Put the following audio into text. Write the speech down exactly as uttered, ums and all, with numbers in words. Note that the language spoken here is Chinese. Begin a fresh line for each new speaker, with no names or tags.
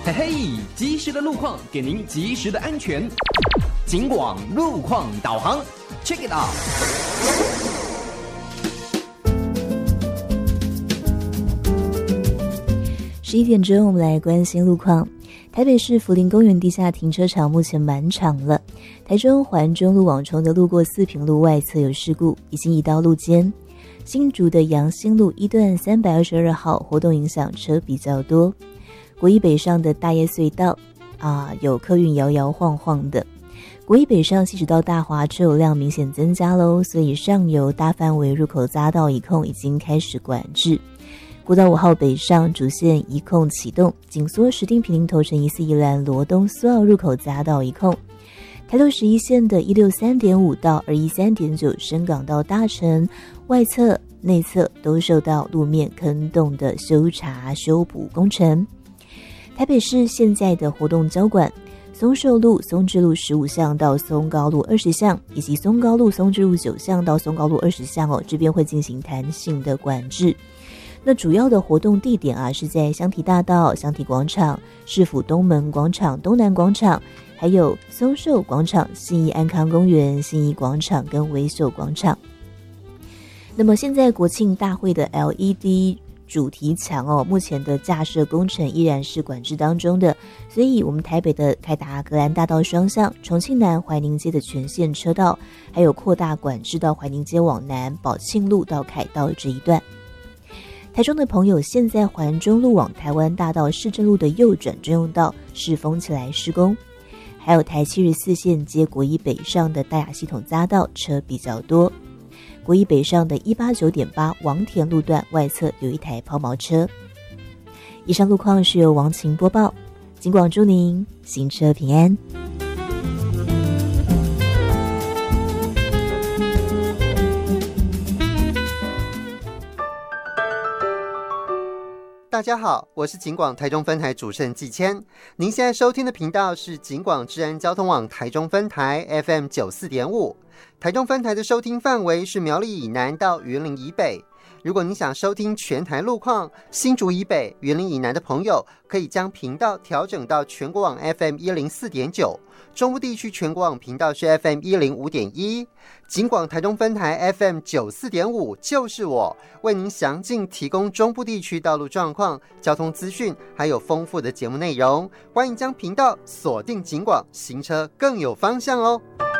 嘿嘿，及时的路况给您及时的安全。警广路况导航 ，Check it out。
十一点钟，我们来关心路况。台北市福林公园地下停车场目前满场了。台中环中路往冲的路过四平路外侧有事故，已经移到路肩。新竹的阳新路一段三百二十二号活动影响车比较多。国一北上的大叶隧道啊，有客运摇摇晃晃的。国一北上西直到大华车流量明显增加喽，所以上游大范围入口匝道一控已经开始管制。国道五号北上主线一控启动，紧缩石碇坪林头城一四宜兰罗东苏澳入口匝道一控。台六十一线的一六三点五到二一三点九深港到大城外侧内侧都受到路面坑洞的修查修补工程。台北市现在的活动交管，松寿路松智路十五巷到松高路二十巷，以及松高路松智路九巷到松高路二十巷哦，这边会进行弹性的管制。那主要的活动地点啊，是在香堤大道、香堤广场、市府东门广场、东南广场，还有松寿广场、信义安康公园、信义广场跟维秀广场。那么现在国庆大会的 L E D主题墙哦，目前的架设工程依然是管制当中的，所以我们台北的凯达格兰大道双向、重庆南怀宁街的全线车道，还有扩大管制到怀宁街往南、宝庆路到凯道这一段。台中的朋友，现在环中路往台湾大道市政路的右转专用道是封起来施工，还有台七十四线接国一北上的大雅系统匝道车比较多。国一北上的一八九点八王田路段外侧有一台抛锚车。以上路况是由王晴播报，警广祝您行车平安。
大家好，我是警广台中分台主持人季谦。您现在收听的频道是警广治安交通网台中分台 F M 九十四点五。台中分台的收听范围是苗栗以南到云林以北。如果你想收听全台路况，新竹以北、云林以南的朋友可以将频道调整到全国网 F M 一零四点九，中部地区全国网频道是 F M 一零五点一。警广台中分台 F M 九十四点五就是我，为您详尽提供中部地区道路状况、交通资讯，还有丰富的节目内容。欢迎将频道锁定警广，行车更有方向哦。